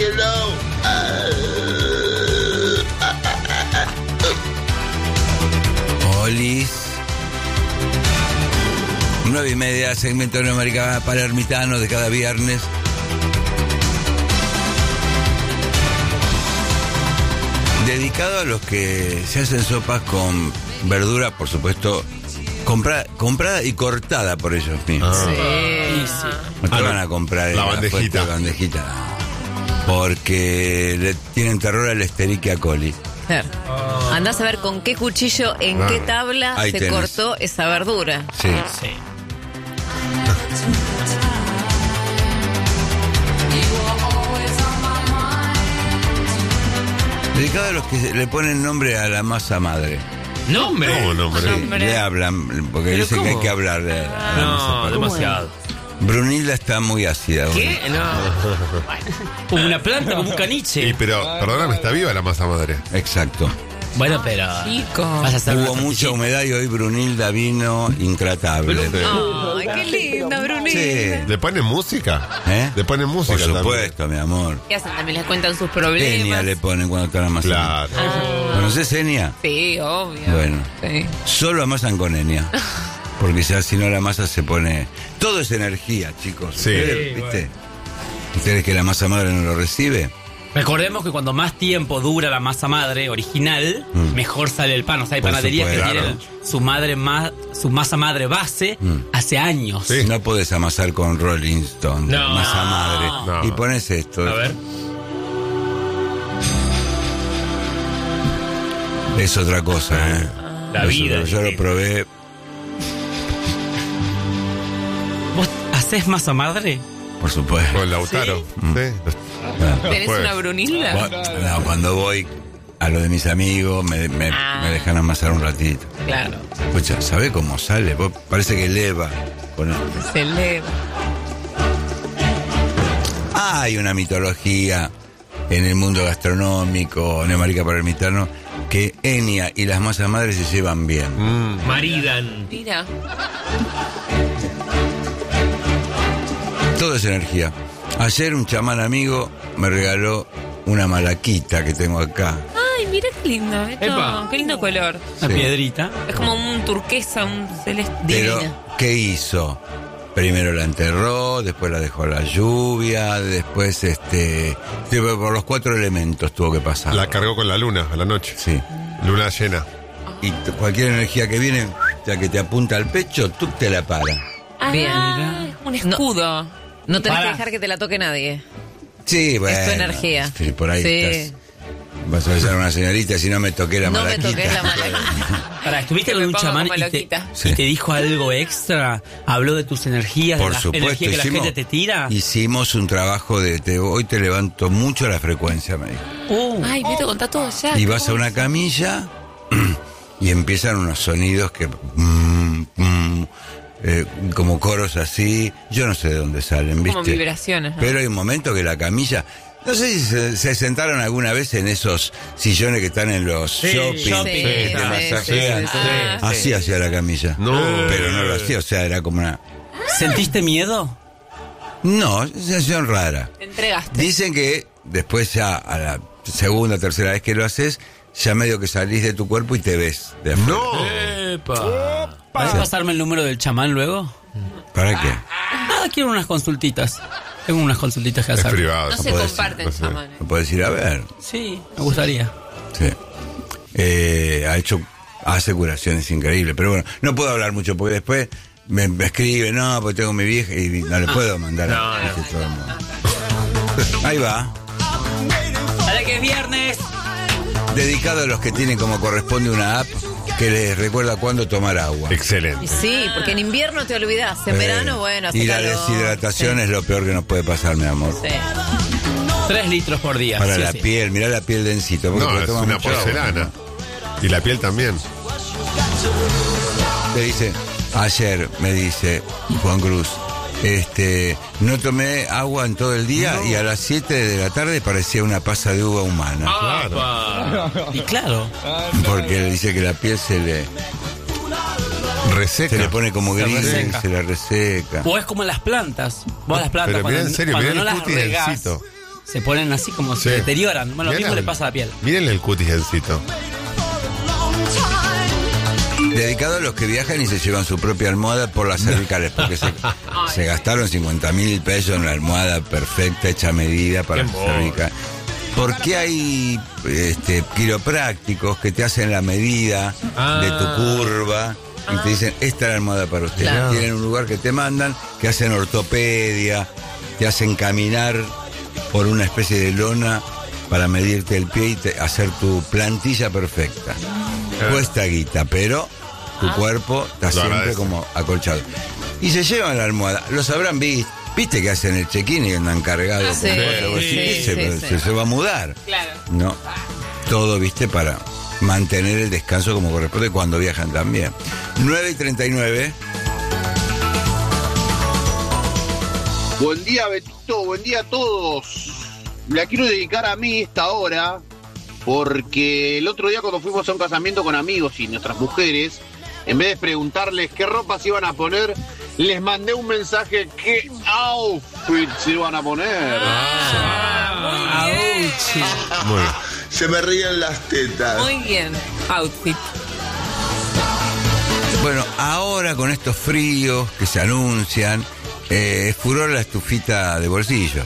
hello. Olis. 9:30, segmento de Neoamérica Palermitano de cada viernes. Dedicado a los que se hacen sopas con verdura, por supuesto, comprada y cortada por ellos mismos. Sí. No te van a comprar la bandejita. bandejita. Porque le tienen terror al Escherichia coli. Claro. Andás a ver con qué cuchillo, en qué tabla Ahí se tenés. cortó esa verdura. Sí. Sí. Dedicado a los que le ponen nombre a la masa madre. ¡Nombre! ¿Cómo nombre? Sí, le hablan, porque ¿Pero dicen que hay cómo? que hablar de la masa No, madre. demasiado. Brunilda está muy ácida. ¿Qué? No. Como una planta, como un caniche. Pero, perdóname, está viva la masa madre. Exacto. Bueno, pero. Chico. Vas a hacer Hubo una mucha tortillita. humedad y hoy Brunilda vino intratable. Ay, qué linda, Brunilda. Sí. ¿Le ponen música? ¿Eh? ¿Le ponen música Por también? supuesto, mi amor. ¿Qué hacen? También les cuentan sus Enia problemas. le ponen cuando están amasando. Claro. ¿Conoces Enia? Sí, obvio. Bueno. Sí. Solo amasan con Enia. Porque ya si no la masa se pone... Todo es energía, chicos. Sí. ¿Ustedes, ¿viste? ¿Ustedes que la masa madre no lo recibe? Recordemos que cuando más tiempo dura la masa madre original, mejor sale el pan. O sea, hay Por panaderías que supuesto. tienen su masa madre base hace años. Sí. No podés amasar con Rolling Stone, No. masa madre. No. Y pones esto. A ver. Es otra cosa, ¿eh? La vida. Yo lo probé. ¿Vos hacés masa madre? Por supuesto. Con Lautaro. Sí. ¿Tenés Pues. una Brunilda? No, cuando voy a lo de mis amigos, me dejan amasar un ratito. Claro. Escucha, ¿sabe cómo sale? Vos parece que eleva. Se eleva. Hay una mitología en el mundo gastronómico, Neoamérica Palermitano, que Enia y las masas madres se llevan bien. Maridan. Mira. Todo es energía. Ayer un chamán amigo me regaló una malaquita que tengo acá. Ay, mira qué lindo. Epa. Qué lindo color. Una Sí. piedrita. Es como un turquesa, un celeste. Pero, Divina. ¿qué hizo? Primero la enterró, después la dejó a la lluvia, después por los 4 elementos tuvo que pasar. La cargó con la luna a la noche. Sí. Luna llena. Y cualquier energía que viene, ya que te apunta al pecho, tú te la para. Bien. Mira. Un escudo. No tenés Para. que dejar que te la toque nadie. Sí, bueno. Es tu energía. Sí, por ahí Sí. estás. Vas a besar a una señorita si no me toqué la No me malaquita. toques la malaquita. Pará, ¿estuviste Que con me un pongo chamán como loquita. Sí. y te dijo algo extra? ¿Habló de tus energías, Por de la supuesto, energía que la gente te tira? hicimos un trabajo hoy te levanto mucho la frecuencia, me dijo. Ay, Vito, contá todo ya. Y vas a una camilla y empiezan unos sonidos que como coros así, yo no sé de dónde salen, ¿viste? Como vibraciones, ¿no? Pero hay un momento que la camilla, no sé si se sentaron alguna vez en esos sillones que están en los shopping, que te masajean. Así hacía la camilla. No. Pero no lo hacía, o sea, era como una... ¿Sentiste miedo? No, es una sensación rara. Te entregaste. Dicen que después ya a la segunda, tercera vez que lo haces, ya medio que salís de tu cuerpo y te ves de afuera. ¡No! ¿Puedes pasarme el número del chamán luego? ¿Para qué? Ah, quiero unas consultitas. Tengo unas consultitas que Es hacer. privado. No se podés- comparten, no sé. chamanes. ¿Lo puedes ir a ver? Sí, me gustaría. Sí. Hace curaciones increíbles, pero bueno, no puedo hablar mucho porque después me escribe, no, porque tengo mi vieja y no le puedo mandar a ¿viste? Todo el mundo. Ahí va. ¡Dale que es viernes! Dedicado a los que tienen como corresponde una app que les recuerda cuándo tomar agua. Y Excelente. sí, porque en invierno te olvidás. En verano, bueno, hace Y la calor. deshidratación es lo peor que nos puede pasar, mi amor. Sí. 3 litros por día. Para sí o la sí. piel, mirá la piel densito. porque No, te es tomas una mucha agua. porcelana. Y la piel también. Me dice, ayer me dice Juan Cruz, no tomé agua en todo el día y a las 7 de la tarde parecía una pasa de uva humana. ¡Apa! Y claro, Porque dice que la piel se le Reseca. pone como Se gris, reseca. se la reseca. o es como las plantas. Vos las plantas Pero mirá, cuando, en serio, cuando mirá no el las cutis regás, densito. se ponen así como se Sí. deterioran. Bueno, lo mismo Miren, le pasa a la piel. Mírenle el cutigencito. Dedicado a los que viajan y se llevan su propia almohada por las cervicales, porque se gastaron 50.000 pesos en la almohada perfecta, hecha a medida para las cervicales. ¿Por qué hay quiroprácticos que te hacen la medida de tu curva y te dicen, esta es la almohada para usted? Claro. Tienen un lugar que te mandan, que hacen ortopedia, te hacen caminar por una especie de lona para medirte el pie y hacer tu plantilla perfecta. Cuesta guita, pero tu cuerpo está Lo siempre agradece. como acolchado. Y se llevan la almohada. Los habrán visto. ¿Viste que hacen el check-in y andan cargados Sí, con cosas? Vos sí, decís, sí. se va a mudar. Claro. No. Todo, viste, para mantener el descanso como corresponde cuando viajan también. 9:39. Buen día, Betito, buen día a todos. La quiero dedicar a mí esta hora, porque el otro día cuando fuimos a un casamiento con amigos y nuestras mujeres, en vez de preguntarles qué ropa se iban a poner, les mandé un mensaje, qué outfit se iban a poner. Muy bien. Se me ríen las tetas. Muy bien. Outfit. Bueno, ahora con estos fríos que se anuncian, furor la estufita de bolsillo.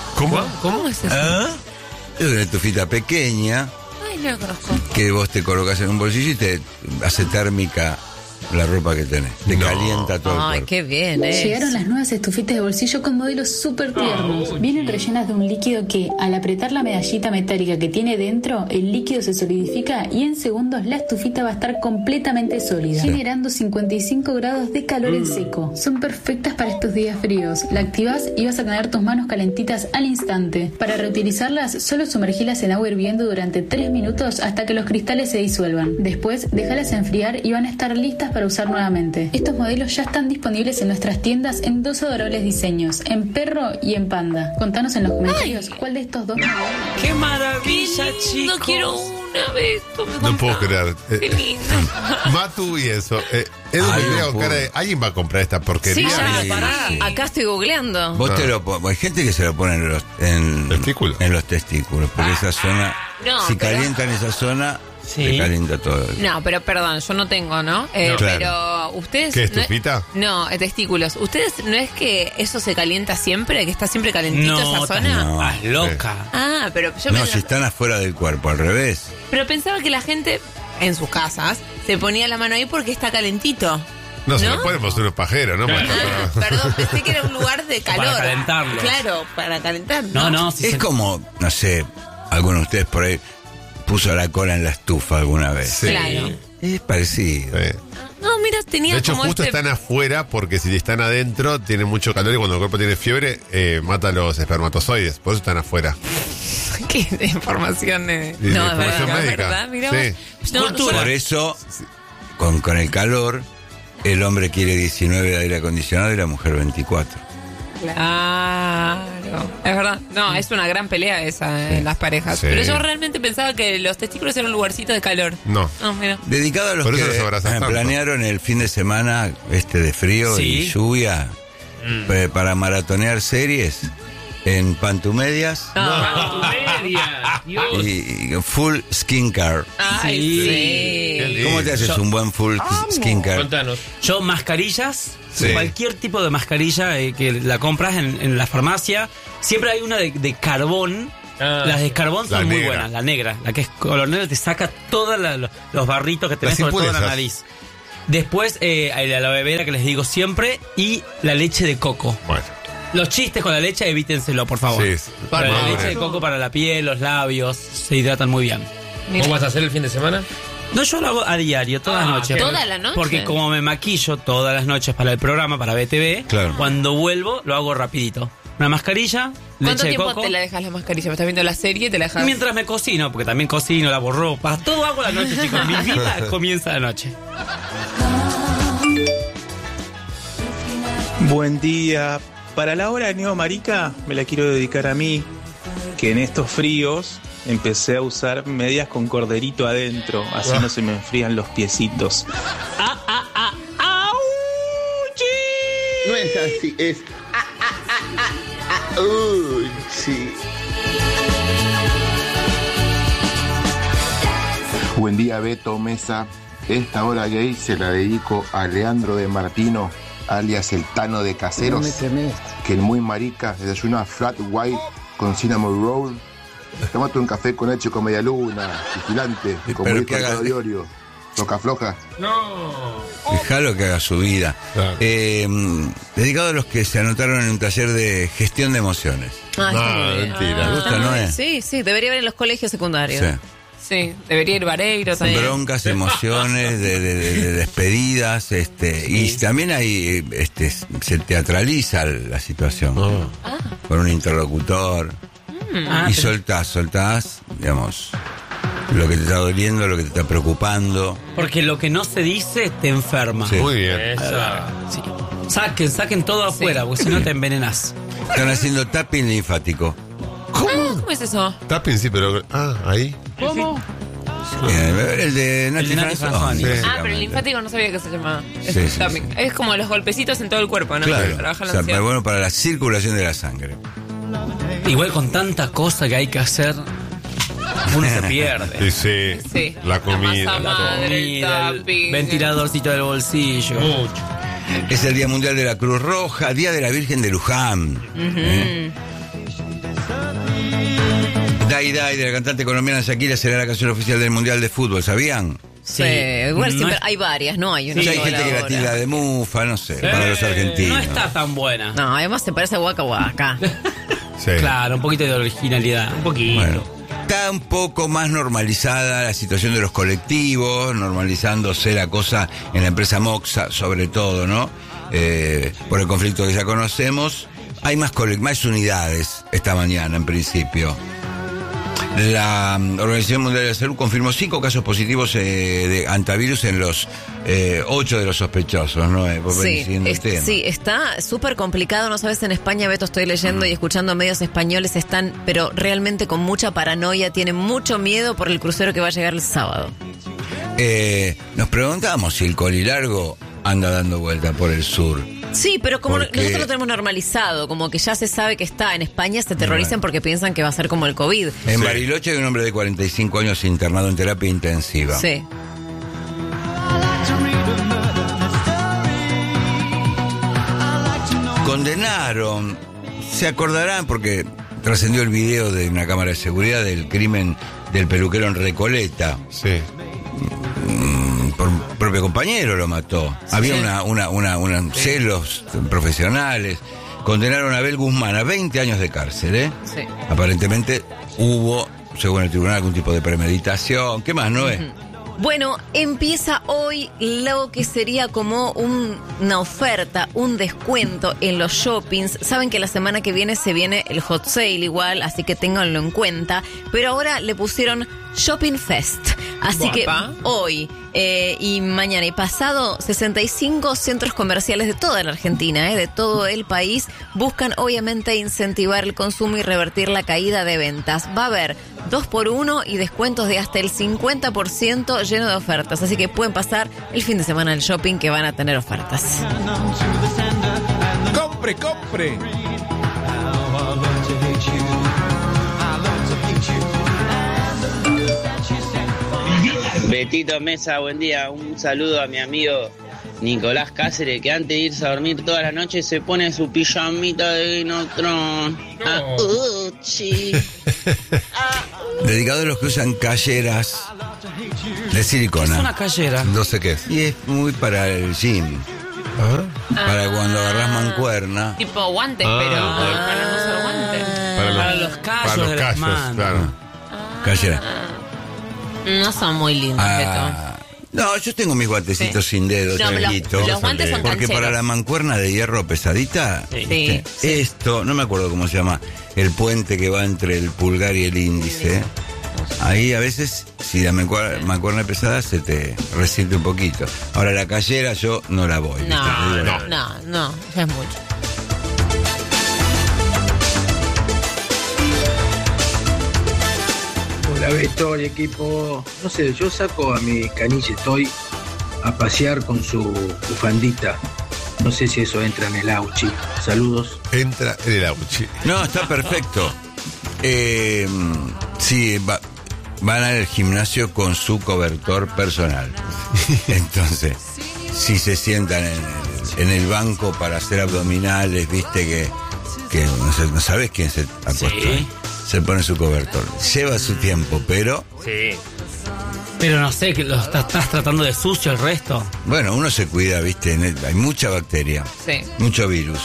¿Cómo es eso? Es una estufita pequeña Ay, no lo conozco. que vos te colocas en un bolsillo y te hace térmica la ropa que tenés. Te calienta todo el Ay, cuerpo. qué bien, Llegaron las nuevas estufitas de bolsillo con modelos súper tiernos. Vienen rellenas de un líquido que, al apretar la medallita metálica que tiene dentro, el líquido se solidifica y en segundos la estufita va a estar completamente sólida, generando 55 grados de calor en seco. Son perfectas para estos días fríos. La activás y vas a tener tus manos calentitas al instante. Para reutilizarlas, solo sumergilas en agua hirviendo durante 3 minutos hasta que los cristales se disuelvan. Después, déjalas enfriar y van a estar listas para usar nuevamente. Estos modelos ya están disponibles en nuestras tiendas en 2 adorables diseños, en perro y en panda. Contanos en los comentarios cuál de estos dos modelos. ¡Qué maravilla, chicos! No quiero una vez. No puedo creer. Qué lindo. Matu y eso. Edu me mira con cara de, ¿alguien va a comprar esta Sí, porquería? ya, Sí, pará. sí. Acá estoy googleando. Vos te lo hay gente que se lo pone en los testículos, porque esa zona, No, si pero- calientan esa zona, Sí. te calienta todo. No, pero perdón, yo no tengo, ¿no? Claro. Pero ustedes... ¿Qué, no estufita? No, testículos. ¿Ustedes no es que eso se calienta siempre? ¿Que está siempre calentito No, esa zona? no. estás loca. Ah, pero yo No, si están afuera del cuerpo, al revés. Pero pensaba que la gente en sus casas se ponía la mano ahí porque está calentito. No, se ¿No? le ponemos unos pajeros, ¿no? Ah, perdón, pensé que era un lugar de calor. Para calentarlo. Claro, para calentar. No, si Es se- como, no sé, alguno de ustedes por ahí puso la cola en la estufa alguna vez. Sí. Claro. Es parecido. Sí. No, mira, tenía De hecho, como justo están afuera porque si están adentro tienen mucho calor y cuando el cuerpo tiene fiebre mata los espermatozoides. Por eso están afuera. ¿Qué información? Y No, de es información verdad, médica. es verdad. Mira Sí. vos. No, Cultura. Por eso, con el calor, el hombre quiere 19 de aire acondicionado y la mujer 24. Claro, es verdad. No, es una gran pelea esa en las parejas. Sí. Pero yo realmente pensaba que los testículos eran un lugarcito de calor. No. No, mira. Dedicado a los Por eso que los abrazas tanto. planearon el fin de semana de frío Sí. y lluvia para maratonear series en Pantumedias y full skincare. Ay, Sí. sí. ¿Cómo te haces un buen full skincare? Contanos. Yo, mascarillas, Sí. cualquier tipo de mascarilla que la compras en la farmacia, siempre hay una de carbón. Ah, Las de carbón La son muy negra. buenas, la negra, la que es color negro, te saca todos los barritos que tenés Las sobre todo en la impurezas. nariz. Después, la aloe vera que les digo siempre y la leche de coco. Bueno. Los chistes con la leche, evítenselo, por favor. Sí, Para la madre. leche de coco para la piel, los labios, se hidratan muy bien. Mira. ¿Cómo vas a hacer el fin de semana? No, yo lo hago a diario, todas las noches. ¿Toda la noche? Porque como me maquillo todas las noches para el programa, para BTV, Claro. cuando vuelvo lo hago rapidito. Una mascarilla, ¿Cuánto leche de tiempo coco. te la dejas la mascarilla? ¿Me estás viendo la serie y te la dejas? Mientras me cocino, porque también cocino, lavo ropa, todo hago la noche, chicos. Mi vida comienza la noche. Buen día. Para la hora de Neo Marica me la quiero dedicar a mí, que en estos fríos empecé a usar medias con corderito adentro, así no se me enfrían los piecitos. No es así, es. Uy, sí. Buen día, Beto, Mesa. Esta hora gay se la dedico a Leandro de Martino, alias el Tano de Caseros, que el muy marica desayuna flat white con cinnamon roll. Tómate un café con leche con media luna, vigilante, como dijo el de Orio. Toca floja. No. Dejalo que haga su vida. Claro. Dedicado a los que se anotaron en un taller de gestión de emociones. Ah, No, mentira. ¿Te gusta, no es? Sí, debería haber en los colegios secundarios. Sí. Sí, debería ir Vareiro también. Broncas, emociones, de despedidas, y también hay, se teatraliza la situación con un interlocutor y soltás, digamos, lo que te está doliendo, lo que te está preocupando. Porque lo que no se dice te enferma. Sí. Muy bien. Sí. Saquen todo afuera, porque si no te envenenás. Están haciendo tapping linfático. ¿Cómo es eso? Tapping, sí, pero. Ahí. ¿Cómo? El de Nati Franzoni. Sí. Pero el linfático no sabía que se llamaba. Sí. Es como los golpecitos en todo el cuerpo, ¿no? Claro, Trabaja la o sea, ansiedad. bueno, para la circulación de la sangre. Igual con tanta cosa que hay que hacer, uno se pierde. Sí. La comida. La masa madre, el tapping. Ventiladorcito del bolsillo. Es el Día Mundial de la Cruz Roja, Día de la Virgen de Luján. Dai Dai de la cantante colombiana Shakira será la canción oficial del Mundial de Fútbol, ¿sabían? Sí, igual siempre hay varias, ¿no? Hay una Sí, hay sola gente que la ahora. tilda de mufa, no sé, para los argentinos. No está tan buena. No, además se parece a Waka Waka. Sí. Claro, un poquito de originalidad. Un poquito. Bueno, está un poco más normalizada la situación de los colectivos, normalizándose la cosa en la empresa Moxa, sobre todo, ¿no? Por el conflicto que ya conocemos. Hay más unidades esta mañana, en principio. La Organización Mundial de la Salud confirmó 5 casos positivos de antivirus en los 8 de los sospechosos, ¿no? Sí, está súper complicado, no sabes, en España, Beto, estoy leyendo y escuchando medios españoles, están, pero realmente con mucha paranoia, tienen mucho miedo por el crucero que va a llegar el sábado. Nos preguntamos si el colilargo anda dando vuelta por el sur. Sí, pero como Porque nosotros lo tenemos normalizado, como que ya se sabe que está en España, se terrorizan porque piensan que va a ser como el COVID. En Bariloche hay un hombre de 45 años internado en terapia intensiva. Sí. Condenaron, se acordarán porque trascendió el video de una cámara de seguridad del crimen del peluquero en Recoleta. Sí. Por un propio compañero lo mató. Había una celos profesionales. Condenaron a Abel Guzmán a 20 años de cárcel, ¿eh? Sí. Aparentemente hubo, según el tribunal, algún tipo de premeditación. ¿Qué más, Noé? Bueno, empieza hoy lo que sería como una oferta, un descuento en los shoppings. Saben que la semana que viene se viene el hot sale igual, así que ténganlo en cuenta. Pero ahora le pusieron Shopping Fest. Así que hoy y mañana y pasado, 65 centros comerciales de toda la Argentina, de todo el país, buscan obviamente incentivar el consumo y revertir la caída de ventas. Va a haber 2x1 y descuentos de hasta el 50% lleno de ofertas. Así que pueden pasar el fin de semana al shopping que van a tener ofertas. ¡Compre! Betito Mesa, buen día. Un saludo a mi amigo Nicolás Cáceres, que antes de irse a dormir toda la noche se pone su pijamita de Vinotron. Dedicado a los que usan calleras de silicona. Es una callera. No sé qué es. Y es muy para el gym. Para cuando agarrás mancuerna. Tipo guantes, pero para no usar guantes. Para los callos de las manos. Claro. Callera. No son muy lindos, No, yo tengo mis guantecitos sin dedos, No, los guantes son porque cancheros. para la mancuerna de hierro pesadita, Sí. esto, no me acuerdo cómo se llama, el puente que va entre el pulgar y el índice. Ahí a veces, si la mancuerna es pesada, se te resiente un poquito. Ahora la callera yo no la voy. No, ya es mucho. Hola Beto y equipo, no sé, yo saco a mi caniche Toy a pasear con su bufandita. No sé si eso entra en el auchi. Saludos. Entra en el auchi. No, está perfecto. Sí, van al gimnasio con su cobertor personal. Entonces, si se sientan en el banco para hacer abdominales, viste que no sabes quién se acostó. Sí. Se pone su cobertor. Lleva su tiempo, pero... Sí. Pero no sé, que lo estás tratando de sucio el resto. Bueno, uno se cuida, viste, hay mucha bacteria, Sí. mucho virus.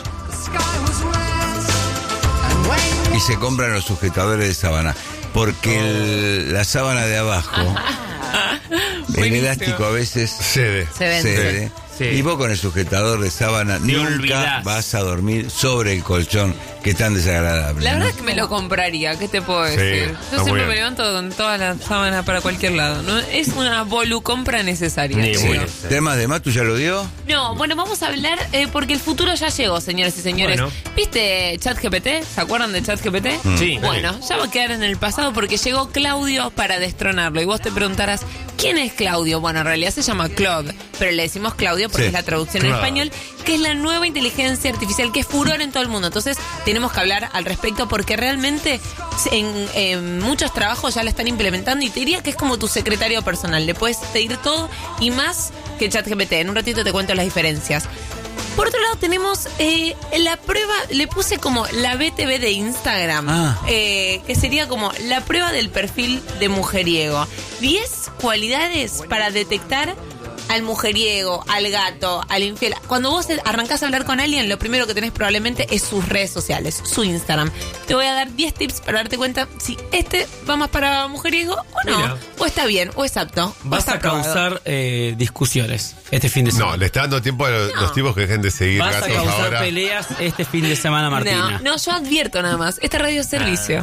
Y se compran los sujetadores de sábana, porque la sábana de abajo, el Buenísimo. elástico a veces Cede. Se vende. Sí. Y vos con el sujetador de sábana nunca olvidás. vas a dormir sobre el colchón, que es tan desagradable. La ¿no? verdad es que me lo compraría, ¿qué te puedo Sí, decir? está Yo muy siempre bien. me levanto con toda la sábana para cualquier lado, ¿no? Es una compra necesaria. Ni creo. bueno. ¿Temas de Matu ya lo dio? No, bueno, vamos a hablar porque el futuro ya llegó, señores y señores. Bueno. ¿Viste ChatGPT? ¿Se acuerdan de ChatGPT? Sí. Bueno, ya va a quedar en el pasado porque llegó Claudio para destronarlo. Y vos te preguntarás, ¿quién es Claudio? Bueno, en realidad se llama Claude, pero le decimos Claudio porque Sí. es la traducción en Claude. español, que es la nueva inteligencia artificial que es furor en todo el mundo. Entonces, tenemos que hablar al respecto porque realmente en muchos trabajos ya la están implementando y te diría que es como tu secretario personal. Le puedes pedir todo y más que ChatGPT. En un ratito te cuento las diferencias. Por otro lado tenemos la prueba, le puse como la BTV de Instagram, que sería como la prueba del perfil de mujeriego. 10 cualidades para detectar al mujeriego, al gato, al infiel. Cuando vos arrancás a hablar con alguien, lo primero que tenés probablemente es sus redes sociales, su Instagram. Te voy a dar 10 tips para darte cuenta si va más para mujeriego o no, Mira. o está bien, o es apto. o Vas está a causar discusiones este fin de semana. No, le está dando tiempo a los tipos que dejen de seguir Vas a gatos causar ahora. peleas este fin de semana, Martina. No, yo advierto nada más. Esta radio es servicio.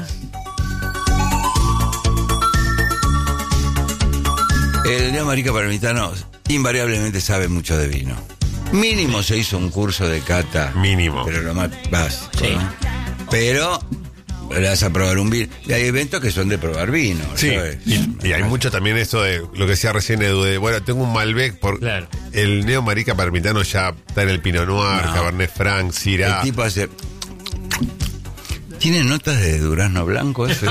El Neo Marica Parmitano invariablemente sabe mucho de vino. Mínimo se hizo un curso de cata. Mínimo. Pero lo más básico, Sí. ¿no? Pero le vas a probar un vino. Y hay eventos que son de probar vino. Sí, ¿sabes? y hay mucho también eso de lo que decía recién Edu, de, bueno, tengo un Malbec, Claro. el Neo Marica Parmitano ya está en el Pinot Noir, No. Cabernet Franc, El Syrah. tipo hace... ¿Tiene notas de durazno blanco eso?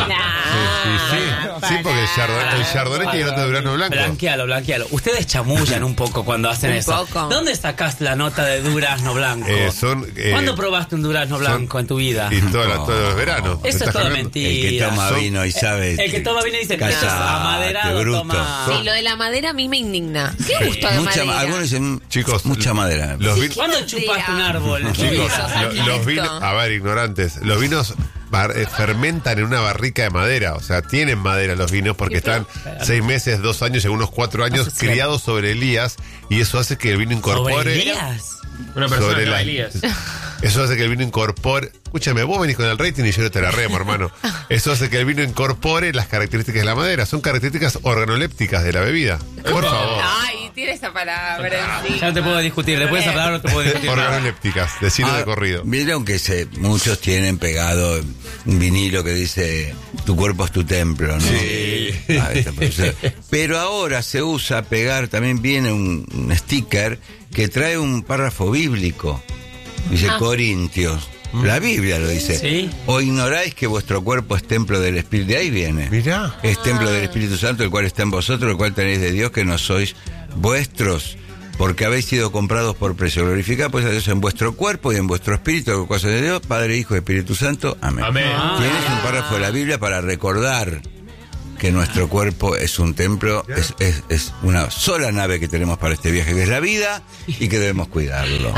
Sí, porque el Chardonnay tiene nota de durazno blanco. Blanquealo. Ustedes chamullan un poco cuando hacen Un eso. poco. ¿Dónde sacás la nota de durazno blanco? ¿Cuándo probaste un durazno blanco en tu vida? Y todos los veranos. Eso es ¿Estás toda hablando? mentira. El que toma vino y sabe... El que toma vino y dice, Callate, amaderado, bruto. toma. Sí, lo de la madera a mí me indigna. ¿Qué gusto de madera? Algunos dicen, Chicos, mucha madera. los vinos... ¿Cuándo chupaste un árbol? Chicos, Eso, los vinos... A ver, ignorantes. Los vinos fermentan en una barrica de madera. O sea, tienen madera los vinos porque están 6 meses, 2 años y algunos 4 años Eso sí. criados sobre Elías. Y eso hace que el vino incorpore... ¿Sobre Elías? Una persona sobre que va la- Elías. Eso hace que el vino incorpore... Escúchame, vos venís con el rating y yo no te la remo, hermano. Eso hace que el vino incorpore las características de la madera. Son características organolépticas de la bebida. Por favor. Ay, tiene esa palabra. Sí. Ya no te puedo discutir. Después de esa palabra no te puedo discutir. Organolépticas, decirlo de corrido. Vieron que muchos tienen pegado un vinilo que dice tu cuerpo es tu templo, ¿no? Sí. Pero ahora se usa pegar, también viene un sticker que trae un párrafo bíblico. Dice Corintios. La Biblia lo dice. Sí. O ignoráis que vuestro cuerpo es templo del Espíritu. De ahí viene. Mirá. Es templo del Espíritu Santo, el cual está en vosotros, el cual tenéis de Dios, que no sois vuestros, porque habéis sido comprados por precio. Glorificad pues a Dios en vuestro cuerpo y en vuestro espíritu, cosa de Dios, Padre, Hijo y Espíritu Santo. Amén. Amén. Tienes un párrafo de la Biblia para recordar que nuestro cuerpo es un templo, es una sola nave que tenemos para este viaje, que es la vida, y que debemos cuidarlo.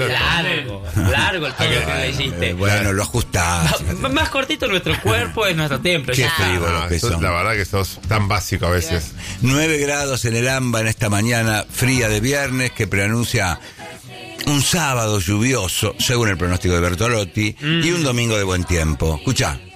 Largo el todo que leíste. Bueno, lo ajustás. Más cortito nuestro cuerpo es nuestro templo. Qué Ya. frívolos que son. La verdad que sos tan básico a veces. 9 grados en el AMBA en esta mañana fría de viernes que preanuncia un sábado lluvioso, según el pronóstico de Bertolotti, y un domingo de buen tiempo. Escuchá.